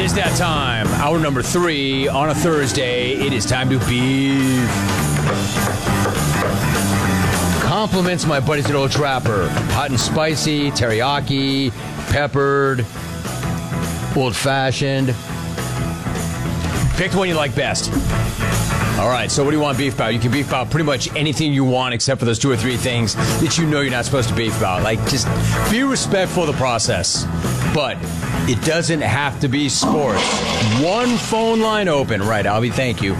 is that time. Hour number 3 on a Thursday. It is time to beef. Compliments my buddies at Old Trapper. Hot and spicy, teriyaki, peppered, old-fashioned. Pick the one you like best. All right, so what do you want beef about? You can beef about pretty much anything you want except for those 2 or 3 things that you know you're not supposed to beef about. Like, just be respectful of the process. But it doesn't have to be sports. One phone line open. Right, Albie, thank you.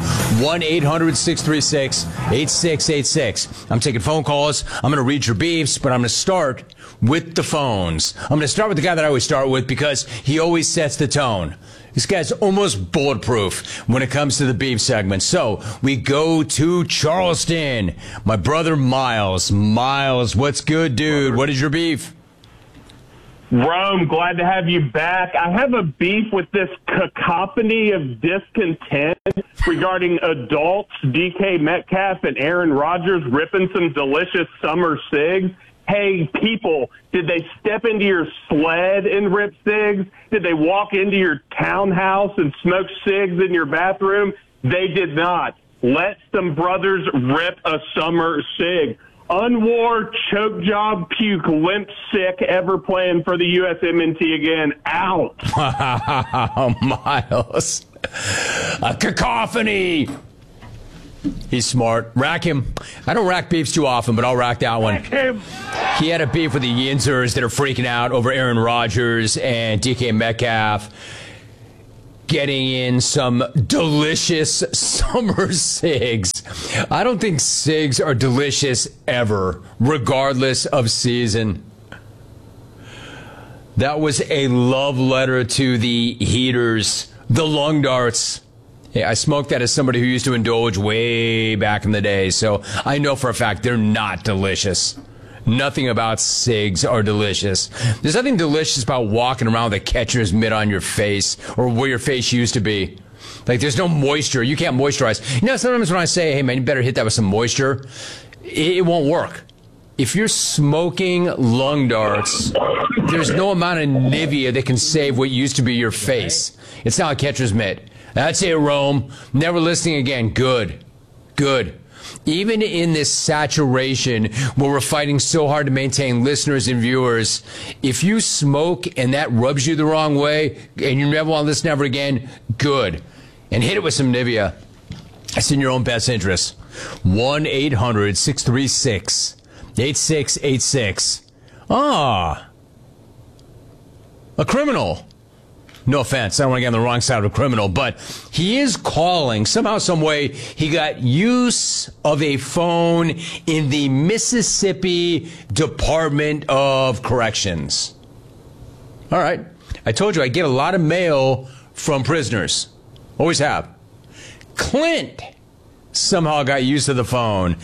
1-800-636-8686. I'm taking phone calls. I'm going to read your beefs, but I'm going to start with the phones. I'm going to start with the guy that I always start with because he always sets the tone. This guy's almost bulletproof when it comes to the beef segment. So we go to Charleston. My brother Miles. Miles, what's good, dude? What is your beef? Rome, glad to have you back. I have a beef with this cacophony of discontent regarding adults, DK Metcalf and Aaron Rodgers ripping some delicious summer cigs. Hey, people, did they step into your sled and rip cigs? Did they walk into your townhouse and smoke cigs in your bathroom? They did not. Let some brothers rip a summer cig. Unwore, choke job, puke, limp, sick, ever playing for the USMNT again. Out. Miles. A cacophony. He's smart. Rack him. I don't rack beefs too often, but I'll rack that one. Rack him. He had a beef with the Yinzers that are freaking out over Aaron Rodgers and DK Metcalf getting in some delicious summer cigs. I don't think cigs are delicious ever, regardless of season. That was a love letter to the heaters, the lung darts. Yeah, I smoked that as somebody who used to indulge way back in the day, so I know for a fact they're not delicious. Nothing about cigs are delicious. There's nothing delicious about walking around with a catcher's mitt on your face or where your face used to be. Like, there's no moisture. You can't moisturize. You know, sometimes when I say, hey, man, you better hit that with some moisture, it won't work. If you're smoking lung darts, there's no amount of Nivea that can save what used to be your face. It's not a catcher's mitt. That's it, Rome. Never listening again. Good. Good. Even in this saturation where we're fighting so hard to maintain listeners and viewers, if you smoke and that rubs you the wrong way and you never want to listen ever again, good. And hit it with some Nivea. It's in your own best interest. 1-800-636-8686. Ah. A criminal. No offense, I don't want to get on the wrong side of a criminal, but he is calling. Somehow, some way, he got use of a phone in the Mississippi Department of Corrections. All right. I told you I get a lot of mail from prisoners. Always have. Clint somehow got used to the phone.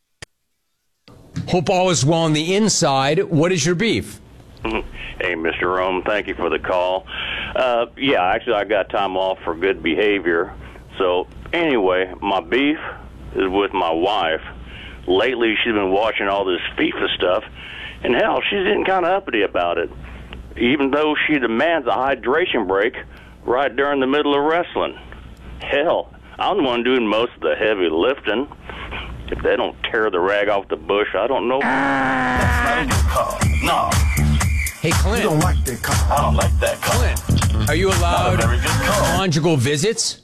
Hope all is well on the inside. What is your beef? Hey, Mr. Rome, thank you for the call. Yeah, actually, I got time off for good behavior. So, anyway, my beef is with my wife. Lately, she's been watching all this FIFA stuff, and hell, she's getting kind of uppity about it, even though she demands a hydration break right during the middle of wrestling. Hell, I'm the one doing most of the heavy lifting. If they don't tear the rag off the bush, I don't know. That's not a good call. No. Hey, Clint. You don't like that call. I don't like that call. Clint, are you allowed conjugal visits?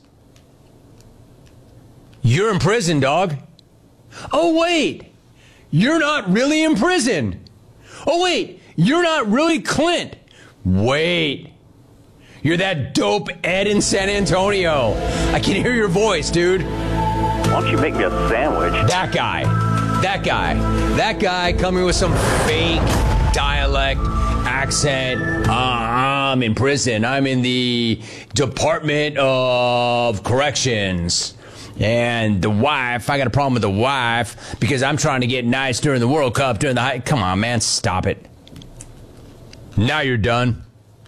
You're in prison, dog. Oh, wait. You're not really in prison. Oh, wait. You're not really Clint. Wait. You're that dope Ed in San Antonio. I can hear your voice, dude. Why don't you make me a sandwich? That guy. That guy. That guy coming with some fake dialect, accent. I'm in prison. I'm in the Department of Corrections. And the wife, I got a problem with the wife because I'm trying to get nice during the World Cup, during the Come on, man, stop it. Now you're done.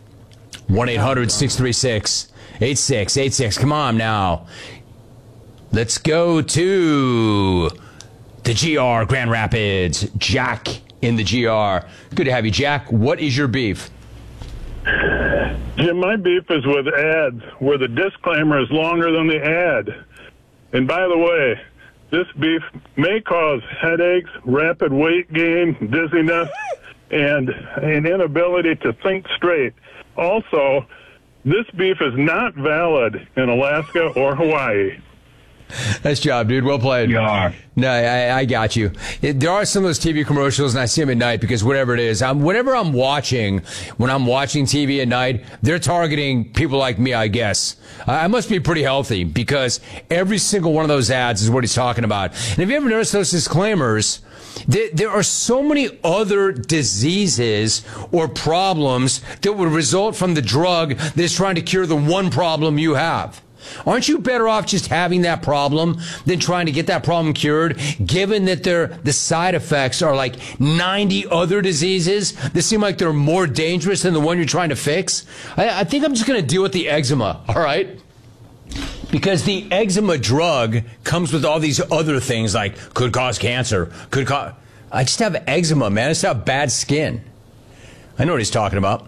1-800-636-8686. Come on now. Let's go to the GR, Grand Rapids. Jack in the GR. Good to have you, Jack. What is your beef? Jim, my beef is with ads where the disclaimer is longer than the ad. And by the way, this beef may cause headaches, rapid weight gain, dizziness, and an inability to think straight. Also, this beef is not valid in Alaska or Hawaii. Nice job, dude. Well played. You are. No, I got you. There are some of those TV commercials, and I see them at night because whatever it is, whatever I'm watching, when I'm watching TV at night, they're targeting people like me, I guess. I must be pretty healthy because every single one of those ads is what he's talking about. And have you ever noticed those disclaimers? There are so many other diseases or problems that would result from the drug that's trying to cure the one problem you have. Aren't you better off just having that problem than trying to get that problem cured, given that the side effects are like 90 other diseases that seem like they're more dangerous than the one you're trying to fix? I think I'm just going to deal with the eczema, all right? Because the eczema drug comes with all these other things like could cause cancer, I just have eczema, man. I just have bad skin. I know what he's talking about.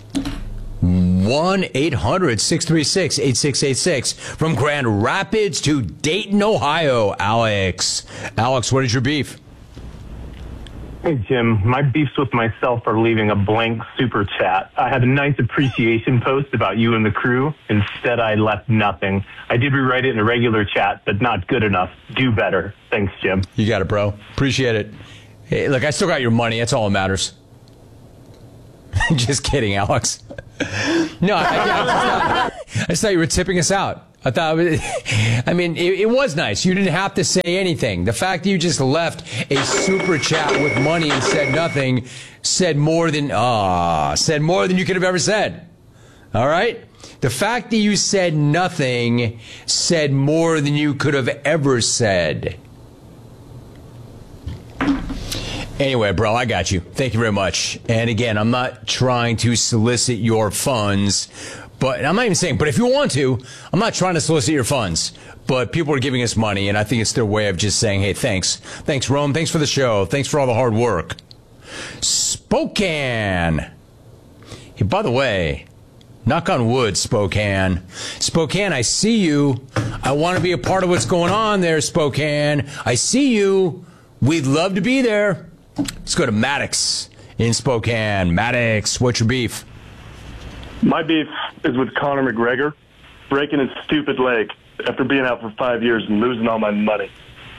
1-800-636-8686 from Grand Rapids to Dayton, Ohio. Alex, what is your beef? Hey, Jim. My beefs with myself are leaving a blank super chat. I had a nice appreciation post about you and the crew. Instead, I left nothing. I did rewrite it in a regular chat, but not good enough. Do better. Thanks, Jim. You got it, bro. Appreciate it. Hey, look, I still got your money. That's all that matters. Just kidding, Alex. No, I just thought you were tipping us out. I thought, it was nice. You didn't have to say anything. The fact that you just left a super chat with money and said nothing said more than you could have ever said. All right? The fact that you said nothing said more than you could have ever said. Anyway, bro, I got you. Thank you very much. And again, I'm not trying to solicit your funds, but I'm not even saying, but if you want to, I'm not trying to solicit your funds. But people are giving us money, and I think it's their way of just saying, hey, thanks. Thanks, Rome. Thanks for the show. Thanks for all the hard work. Spokane. Hey, by the way, knock on wood, Spokane. Spokane, I see you. I want to be a part of what's going on there, Spokane. I see you. We'd love to be there. Let's go to Maddox in Spokane. Maddox, what's your beef? My beef is with Conor McGregor breaking his stupid leg after being out for 5 years and losing all my money.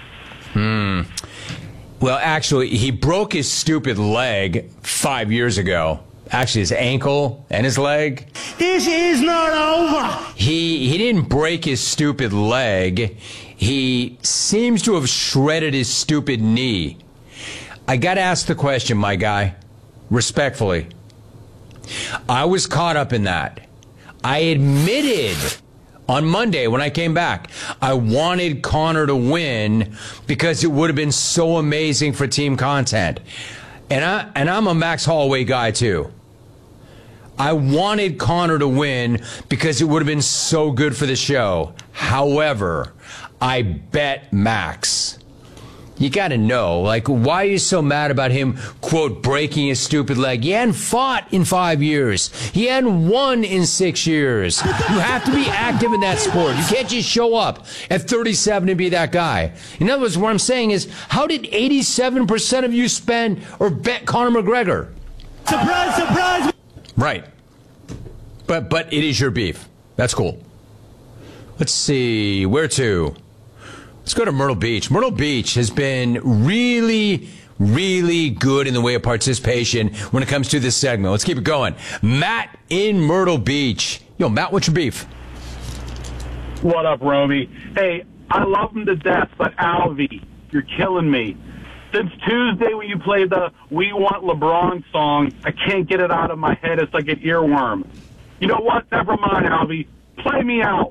Well, actually, he broke his stupid leg 5 years ago. Actually, his ankle and his leg. This is not over. He didn't break his stupid leg. He seems to have shredded his stupid knee. I got to ask the question, my guy, respectfully. I was caught up in that. I admitted on Monday when I came back, I wanted Conor to win because it would have been so amazing for team content. And I'm a Max Holloway guy too. I wanted Conor to win because it would have been so good for the show. However, I bet Max. You got to know, why are you so mad about him, quote, breaking his stupid leg? He hadn't fought in 5 years. He hadn't won in 6 years. You have to be active in that sport. You can't just show up at 37 and be that guy. In other words, what I'm saying is, how did 87% of you spend or bet Conor McGregor? Surprise, surprise! Right. But it is your beef. That's cool. Let's see. Where to? Let's go to Myrtle Beach. Myrtle Beach has been really, really good in the way of participation when it comes to this segment. Let's keep it going. Matt in Myrtle Beach. Yo, Matt, what's your beef? What up, Romy? Hey, I love him to death, but Alvy, you're killing me. Since Tuesday when you played the We Want LeBron song, I can't get it out of my head. It's like an earworm. You know what? Never mind, Alvy. Play me out.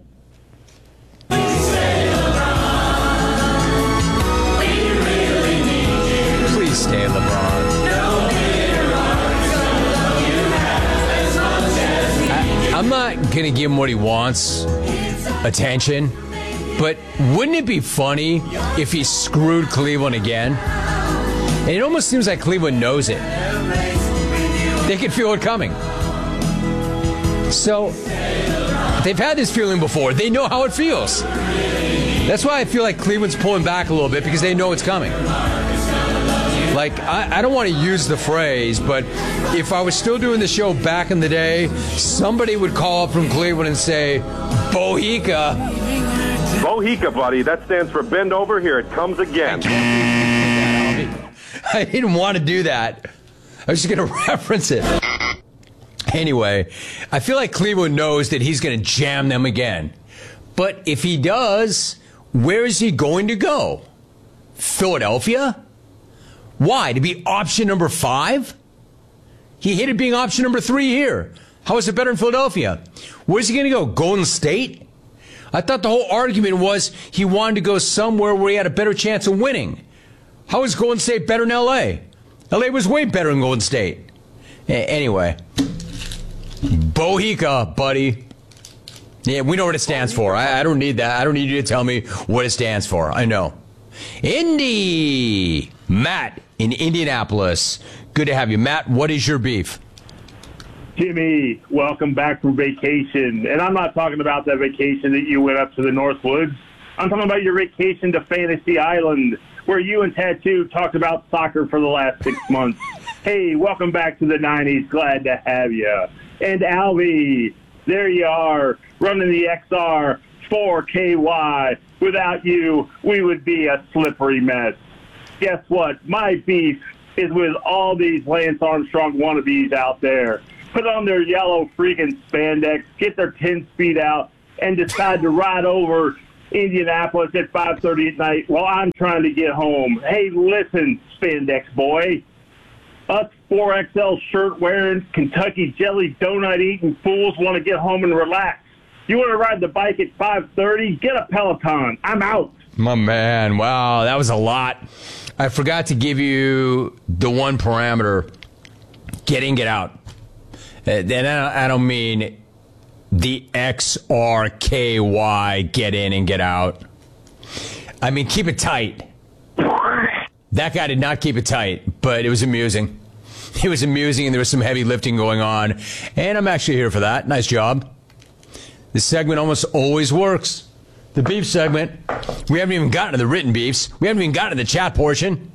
Please stay, LeBron. I'm not going to give him what he wants, attention, but wouldn't it be funny if he screwed Cleveland again? And it almost seems like Cleveland knows it. They can feel it coming. So they've had this feeling before. They know how it feels. That's why I feel like Cleveland's pulling back a little bit, because they know it's coming. Like, I don't want to use the phrase, but if I was still doing the show back in the day, somebody would call up from Cleveland and say, Bohica. Bohica, buddy. That stands for bend over, here it comes again. I didn't want to do that. I was just going to reference it. Anyway, I feel like Cleveland knows that he's going to jam them again. But if he does, where is he going to go? Philadelphia? Why? To be option number 5? He hated being option number 3 here. How is it better in Philadelphia? Where's he going to go? Golden State? I thought the whole argument was he wanted to go somewhere where he had a better chance of winning. How is Golden State better than L.A.? L.A. was way better than Golden State. Anyway. Bohica, buddy. Yeah, we know what it stands for. I don't need that. I don't need you to tell me what it stands for. I know. Indy. Matt in Indianapolis. Good to have you. Matt, what is your beef? Jimmy, welcome back from vacation. And I'm not talking about that vacation that you went up to the Northwoods. I'm talking about your vacation to Fantasy Island, where you and Tattoo talked about soccer for the last 6 months. Hey, welcome back to the 90s. Glad to have you. And Alvy, there you are, running the XR 4KY. Without you, we would be a slippery mess. Guess what? My beef is with all these Lance Armstrong wannabes out there. Put on their yellow freaking spandex, get their 10-speed out, and decide to ride over Indianapolis at 5:30 at night while I'm trying to get home. Hey, listen, spandex boy. Us 4XL shirt-wearing, Kentucky jelly donut-eating fools want to get home and relax. You want to ride the bike at 5:30? Get a Peloton. I'm out. My man, wow, that was a lot. I forgot to give you the one parameter, get in, get out. And I don't mean the XRKY, get in and get out. I mean, keep it tight. That guy did not keep it tight, but it was amusing. It was amusing, and there was some heavy lifting going on. And I'm actually here for that. Nice job. This segment almost always works. The beef segment. We haven't even gotten to the written beefs. We haven't even gotten to the chat portion.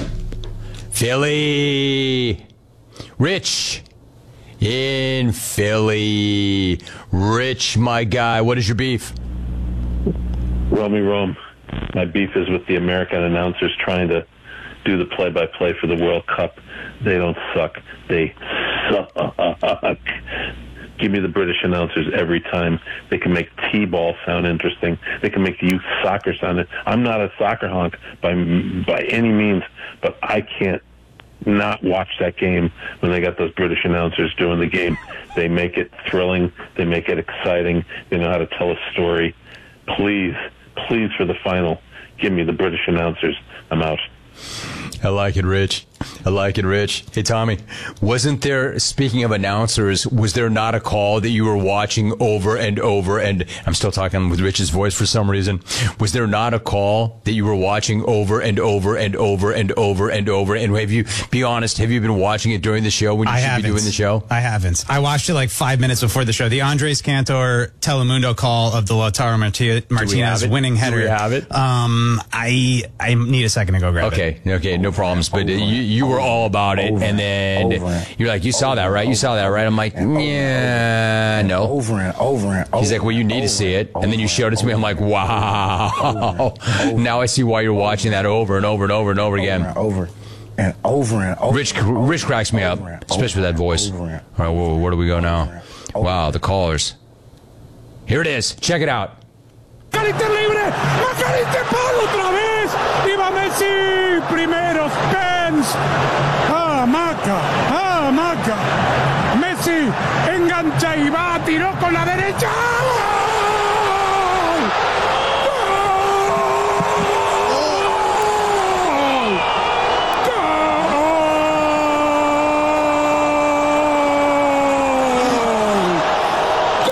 Philly. Rich in Philly. Rich, my guy. What is your beef? Romy Rome. My beef is with the American announcers trying to do the play-by-play for the World Cup. They don't suck. They suck. Give me the British announcers every time. They can make T-ball sound interesting. They can make the youth soccer sound. I'm not a soccer honk by any means, but I can't not watch that game when they got those British announcers doing the game. They make it thrilling. They make it exciting. They know how to tell a story. Please, for the final, give me the British announcers. I'm out. I like it, Rich. I like it, Rich. Hey, Tommy, wasn't there, speaking of announcers, was there not a call that you were watching over and over, and I'm still talking with Rich's voice for some reason, was there not a call that you were watching over and over and over and over and over, and have you, be honest, have you been watching it during the show when you should be doing the show? I haven't. I watched it like 5 minutes before the show. The Andres Cantor Telemundo call of the Lautaro Martinez winning header. Do we have it? I need a second to go grab it. Okay, no problems, but you were all about it, and then you're like, you saw that, right? You saw that, right? I'm like, yeah, no. Over and over. He's like, well, you need to see it, and then you showed it to me. I'm like, wow. Now I see why you're watching that over and over and over and over again. Over and over. Rich cracks me up, especially with that voice. All right, where do we go now? Wow, the callers. Here it is. Check it out. Messi, primeros pens. Maca. Messi engancha y va, tiró con la derecha.